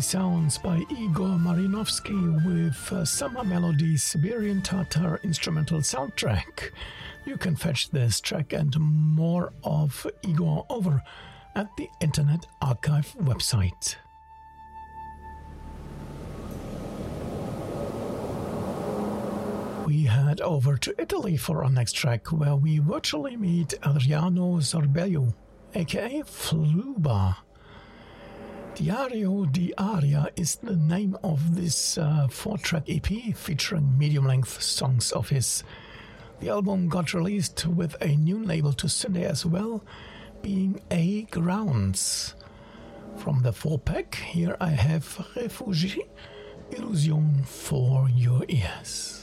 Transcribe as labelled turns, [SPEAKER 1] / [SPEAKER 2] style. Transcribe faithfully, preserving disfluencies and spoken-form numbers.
[SPEAKER 1] sounds by Igor Marinovsky with uh, Summer Melodies Siberian Tatar instrumental soundtrack. You can fetch this track and more of Igor over at the Internet Archive website. We head over to Italy for our next track, where we virtually meet Adriano Zorbello, aka Fluba. Diario di Aria is the name of this uh, four-track E P featuring medium-length songs of his. The album got released with a new label to Sunday as well, being A Grounds. From the four-pack, here I have Refugie, Illusion for your ears.